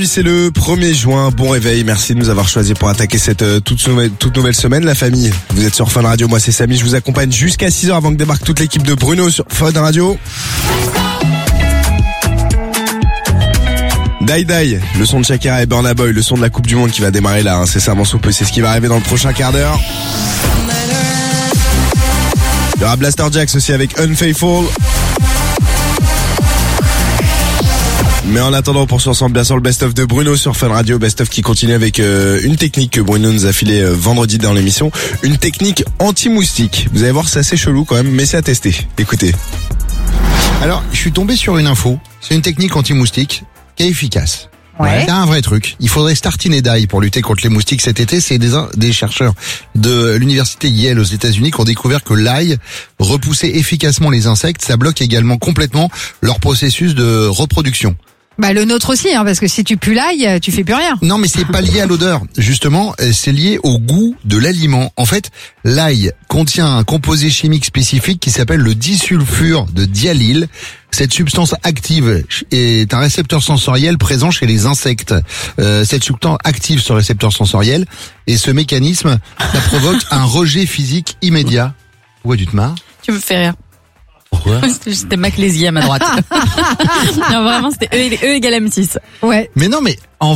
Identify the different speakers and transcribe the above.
Speaker 1: C'est le 1er juin, bon réveil, merci de nous avoir choisi pour attaquer cette toute nouvelle semaine la famille. Vous êtes sur Fun Radio, moi c'est Samy, je vous accompagne jusqu'à 6h avant que débarque toute l'équipe de Bruno sur Fun Radio. Die Die, le son de Shakira et Burna Boy, le son de la Coupe du Monde qui va démarrer là, c'est ça mon soupe, c'est ce qui va arriver dans le prochain quart d'heure. Il y aura Blaster Jaxx aussi avec Unfaithful. Mais en attendant, on poursuit ensemble bien sûr le best-of de Bruno sur Fun Radio, best-of qui continue avec une technique que Bruno nous a filé vendredi dans l'émission, une technique anti-moustique. Vous allez voir, c'est assez chelou quand même, mais c'est à tester. Écoutez.
Speaker 2: Alors, je suis tombé sur une info, c'est une technique anti-moustique qui est efficace.
Speaker 3: Ouais.
Speaker 2: C'est un vrai truc. Il faudrait se tartiner d'ail pour lutter contre les moustiques cet été. C'est des chercheurs de l'université Yale aux États-Unis qui ont découvert que l'ail repoussait efficacement les insectes. Ça bloque également complètement leur processus de reproduction.
Speaker 3: Bah le nôtre aussi, parce que si tu pues l'ail, tu fais plus rien.
Speaker 2: Non, mais c'est pas lié à l'odeur. Justement, c'est lié au goût de l'aliment. En fait, l'ail contient un composé chimique spécifique qui s'appelle le disulfure de diallyle. Cette substance active est un récepteur sensoriel présent chez les insectes. Cette substance active ce récepteur sensoriel et ce mécanisme, ça provoque un rejet physique immédiat. Ouais, tu te marres?
Speaker 4: Tu me fais rire.
Speaker 2: Pourquoi?
Speaker 4: C'était Maclésie à ma droite. Non, vraiment, c'était E égale M6.
Speaker 3: Ouais.
Speaker 2: Mais non, mais en